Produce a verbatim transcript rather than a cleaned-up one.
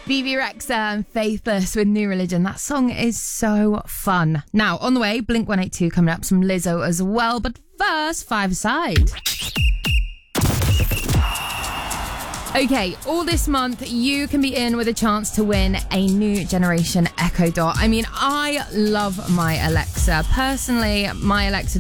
Bebe Rexha and Faithless with New Religion. That song is so fun. Now, on the way, Blink one eighty-two coming up, some Lizzo as well. But first, five aside. Okay, all this month, you can be in with a chance to win a new generation Echo Dot. I mean, I love my Alexa. Personally, my Alexa